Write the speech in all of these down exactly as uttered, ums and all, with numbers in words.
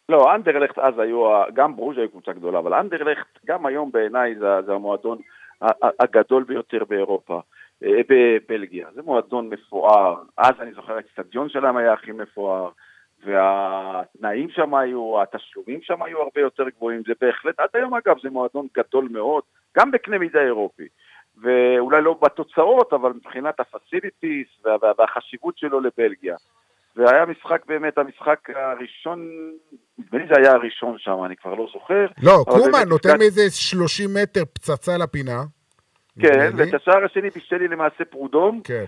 לא, אנדרלכט אז היו, גם ברוז' היו קבוצה גדולה, אבל אנדרלכט גם היום בעיניי זה, זה המועדון הגדול ביותר באירופה, בבלגיה. זה מועדון מפואר, אז אני זוכר, האצטדיון שלהם היה הכי מפואר, והתנאים שם היו, התשלומים שם היו הרבה יותר גבוהים, זה בהחלט, עד היום אגב זה מועדון גדול מאוד, גם בקנה מידה אירופי, ואולי לא בתוצאות, אבל מבחינת הפסיליטיס והחשיבות שלו לבלגיה. והיה משחק באמת, המשחק הראשון, נדמה לי זה היה הראשון שם, אני כבר לא זוכר. לא, קומן נותן מאיזה שלושים מטר פצצה לפינה. כן, ואת השער השני בישל לי למעשה פרודום. כן.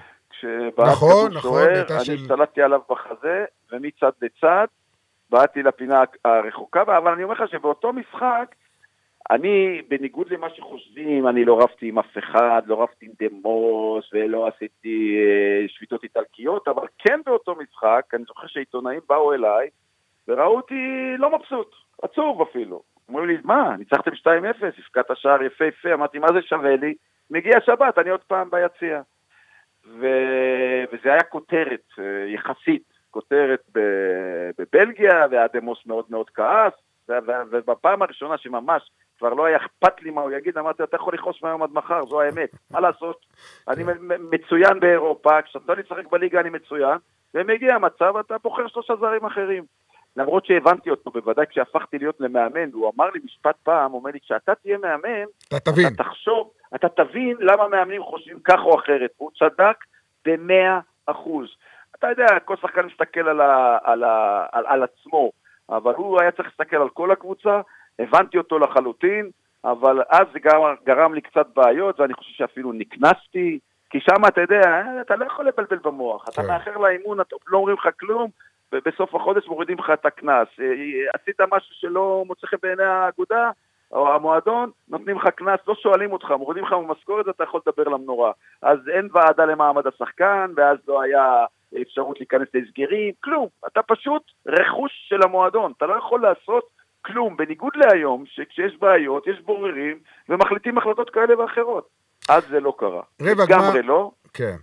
נכון, נכון. אני השתלטתי עליו בחזה, ומצד לצד, באתי לפינה הרחוקה, אבל אני אומר לך שבאותו משחק, אני, בניגוד למה שחושבים, אני לא רבתי עם אף אחד, לא רבתי עם דמוס, ולא עשיתי אה, שביתות איטלקיות, אבל כן באותו משחק, אני זוכר שעיתונאים באו אליי, וראו אותי לא מבסוט, עצוב אפילו. אמרו לי, מה, ניצחתם שתיים אפס, הפקעת השער יפה יפה, אמרתי, מה זה שווה לי? מגיע שבת, אני עוד פעם ביציע. ו... וזה היה כותרת, יחסית, כותרת בבלגיה, והדמוס מאוד מאוד כעס, ובפעם הראשונה שממש כבר לא היה אכפת לי מה הוא יגיד, אמרתי, אתה יכול לכעוס מהיום עד מחר, זו האמת, מה לעשות? אני מצוין באירופה, כשאתה נשחק בליגה אני מצוין, ומגיע המצב, אתה בוחר שלושה זרים אחרים. למרות שהבנתי אותו, בוודאי כשהפכתי להיות למאמן, והוא אמר לי משפט פעם, הוא אומר לי, כשאתה תהיה מאמן, אתה תבין. אתה תחשוב, אתה תבין למה מאמנים חושבים כך או אחרת, הוא צדק במאה אחוז. אתה יודע, כל שחקן מסתכל על, ה, על, ה, על, על עצמו, אבל הוא היה צריך להסתכל על כל הקבוצה, הבנתי אותו לחלוטין, אבל אז זה גרם, גרם לי קצת בעיות, ואני חושב שאפילו נקנסתי, כי שם אתה יודע, אתה לא יכול לבלבל במוח, אתה מאחר לאימון, אתה לא אומרים לך כלום, ובסוף החודש מורידים לך את הקנס. עשית משהו שלא מוצא חן בעיני האגודה, או המועדון, נותנים לך קנס, לא שואלים אותך, מורידים לך במשכורת, אתה יכול לדבר למנורה. אז אין ועדה למעמד השחקן, ואז לא היה אפשרות להיכנס להסגרים, כלום. אתה פשוט רכוש של המועדון, אתה לא יכול לעשות כלום, בניגוד להיום, שכשיש בעיות, יש בוררים, ומחליטים החלטות כאלה ואחרות. אז זה לא קרה. רבע גמרי לא. כן.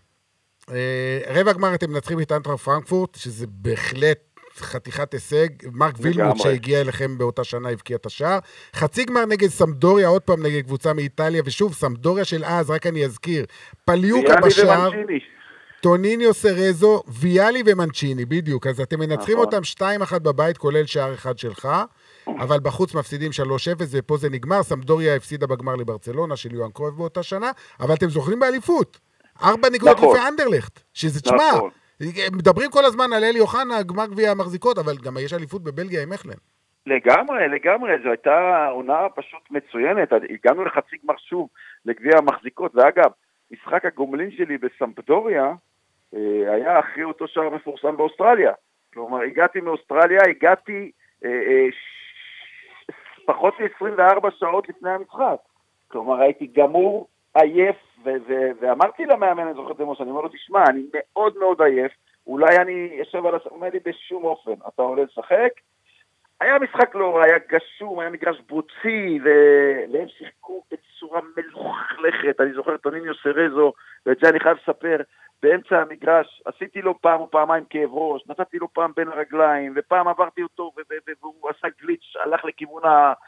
רבע גמר אתם מנצחים את אינטראכט פרנקפורט, שזה בהחלט חתיכת הישג, מרק וילמוט שהגיע אליכם באותה שנה הבקיע את השער, חצי גמר נגד סמדוריה, עוד פעם נגד קבוצה מאיטליה, ושוב סמדוריה של אז, רק אני אזכיר, פליוקה בשער, טוניניו סרזו, ויאלי ומנצ'יני, בדיוק, אז אתם מנצחים אותם שתיים אחת בבית, כולל שער אחד שלך, אבל בחוץ מפסידים שלוש אפס, ופה זה נגמר, סמדוריה הפסידה בגמר לברצלונה של יוהאן קרויף באותה שנה, אבל אתם זוכרים באליפות, ארבע נקודות לפי אנדרלכט, שזה תשמע, מדברים כל הזמן על אלי אוחנה, גמר גביע המחזיקות, אבל גם יש אליפות בבלגיה עם מכלן. לגמרי, לגמרי, זו הייתה עונה פשוט מצוינת, הגענו לחצי גמר שוב לגביע המחזיקות, ואגב, משחק הגומלין שלי בסמפדוריה, היה אחרי אותו שער מפורסם באוסטרליה, כלומר, הגעתי מאוסטרליה, הגעתי אה, אה, ש... פחות מ-עשרים וארבע שעות לפני המשחק, כלומר, הייתי גמור, עייף, ו- ו- ואמרתי למאמן, אני זוכר דמוס, אני אומר לו, תשמע, אני מאוד מאוד עייף, אולי אני יושב על הספר, אומר לי בשום אופן, אתה עולה לשחק, היה משחק לא, היה גשום, היה מגרש בוצי, ו- והם שיחקו בצורה מלוכלכת, אני זוכר טוניניו סרזו, ואת זה אני חייב לספר, באמצע המגרש, עשיתי לו פעם או פעמיים כאב ראש, נתתי לו פעם בין הרגליים, ופעם עברתי אותו, ו- ו- והוא עשה גליץ', הלך לכיוון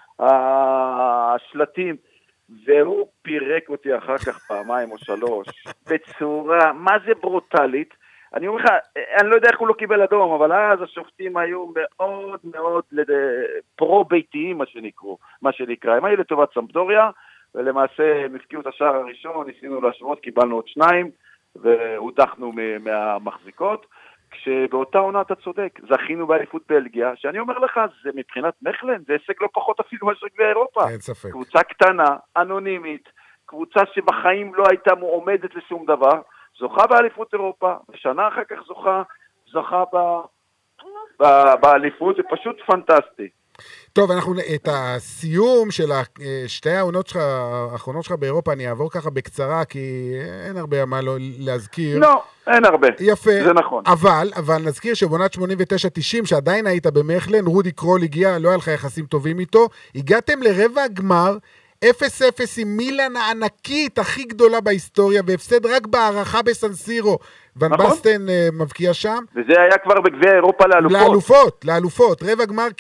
השלטים, והוא פירק אותי אחר כך פעמיים או שלוש, בצורה, מה זה ברוטלית? אני אומר לך, אני לא יודע איך הוא לא קיבל אדום, אבל אז השופטים היו מאוד מאוד פרו-ביתיים, מה שנקרא, מה שנקרא. הם היו לטובת סמפדוריה, ולמעשה הם הפקיעו את השער הראשון, ניסינו להשוות, קיבלנו עוד שניים, והודחנו מהמחזיקות, כשבאותה עונה אתה צודק, זכינו באליפות בלגיה, שאני אומר לך, זה מבחינת מכלן, זה הישג לא פחות אפילו מאשר גביע אירופה. אין ספק. קבוצה קטנה, אנונימית, קבוצה שבחיים לא הייתה מועמדת לשום דבר, זוכה באליפות אירופה, ושנה אחר כך זוכה, זוכה ב, ב, באליפות, זה פשוט פנטסטי. טוב, אנחנו, את הסיום של שתי העונות שלך, האחרונות שלך באירופה, אני אעבור ככה בקצרה, כי אין הרבה מה לא להזכיר. לא, אין הרבה. יפה. זה נכון. אבל, אבל נזכיר שבעונת שמונים ותשע תשעים, שעדיין היית במכלן, רודי קרול הגיע, לא היה לך יחסים טובים איתו, הגעתם לרבע הגמר, אפס אפס עם מילאן הענקית הכי גדולה בהיסטוריה, והפסד רק בהערכה בסנסירו, ון בסטן מבקיע שם. וזה היה כבר בגביע אירופה לאלופות. לאלופות, לאלופות, רבע גמר